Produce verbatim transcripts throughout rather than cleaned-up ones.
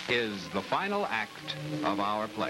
is the final act of our play.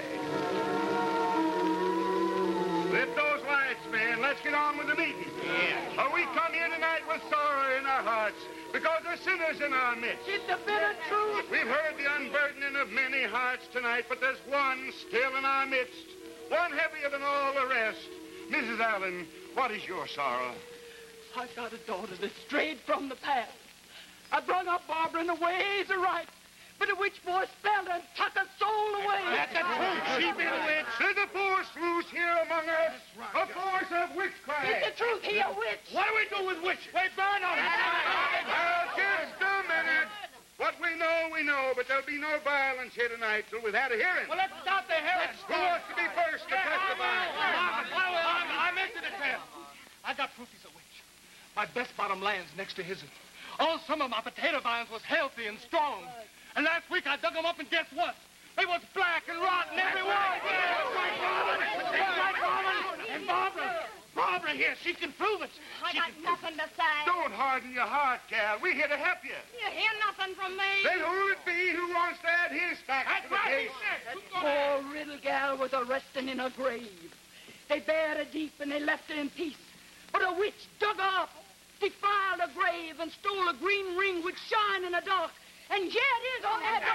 Lift those lights, man. Let's get on with the meeting. Yeah. Oh, we come here tonight with sorrow in our hearts because there's sinners in our midst. It's the bitter truth. We've heard the unburdening of many hearts tonight, but there's one still in our midst, one heavier than all the rest. Missus Allen, what is your sorrow? I got a daughter that strayed from the path. I brung up Barbara in the ways of right, but a witch boy spelled her and took her soul away. That's the truth. She bewitched. There's a force loose here among us. A force of witchcraft. It's the truth. He a witch. What do we do with witches? We burn them. Well, just a minute. What we know, we know, but there'll be no violence here tonight till we've had a hearing. Well, let's start the hearing. Who wants to be first to testify? I'm into the tale. I got proof he's a witch. My best bottom land's next to his'n. All summer, my potato vines was healthy and strong. And last week, I dug them up, and guess what? They was black and rotten every one. And Barbara, Barbara here, she can prove it. I She got can nothing to say. Don't harden your heart, gal. We're here to help you. You hear nothing from me. Then who'll it be who wants to add his facts to the case? Poor little gal was a resting in her grave. They buried her deep and they left her in peace. But a witch dug her up, defiled her grave, and stole a green ring which shine in the dark. And here it is on that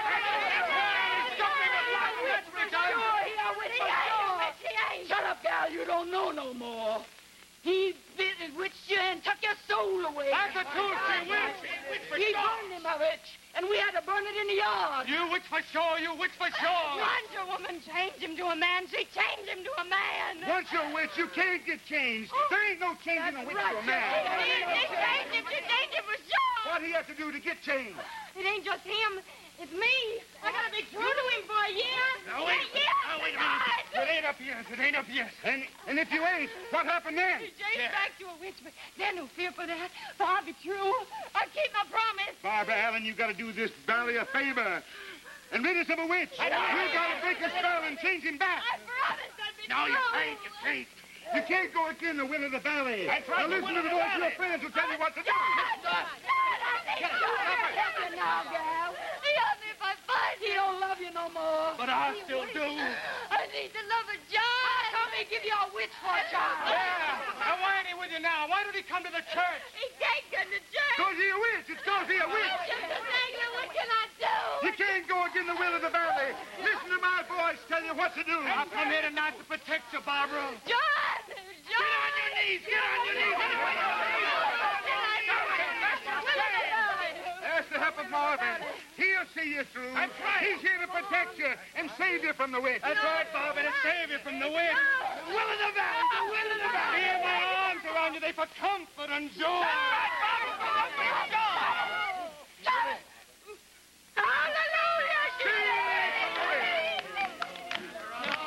Shut up, gal. You don't know no more. He bewitched you and took your soul away. That's the truth, she witch. He burned him, a witch, and we had to burn it in the yard. You witch for sure, you witch for sure. Once a woman changed him to a man, she changed him to a man. Once you're a witch, you can't get changed. There ain't no changing a witch to a man. She, she changed him, she changed him for sure. What do you have to do to get changed? It ain't just him, it's me. I gotta be true to him for a year. Now, wait, A year. now, wait a minute. It ain't up yet, it ain't up yet. And and if you ain't, what happened then? She changed back to a witch, but there's no fear for that. For I'll be true. I keep my promise. Barbara Allen, you got to do this valley a favor and rid us of a witch. You got to break a spell and change him back. I promised I'd be No, true. you can't. You can't. You can't go against the will of the valley. That's right, Now the listen will to of the what your valley. friends will tell you what to do. Help you now, gal. He helped me if I fight He him. don't love you no more. But I still do. I need to love a John. Come and give you a witch for a child. Yeah. Now, why ain't he with you now? Why did he come to the church? He can't get to church. Cause he a witch. It's cause he a witch. Just a thing, what can I do? You can't go against the will of the valley. Listen to my voice tell you what to do. I come here tonight to protect you, Barbara. John! John! Get on your knees! Get on your knees! That's the help of Marvin. He'll see you through. That's right. He's here to protect you and save you from the witch. That's right, Barbara, to save you from the wind. The will of the valley, the will of the valley. Here, my arms around you, they for comfort and joy. All right, Barbara, for comfort and joy.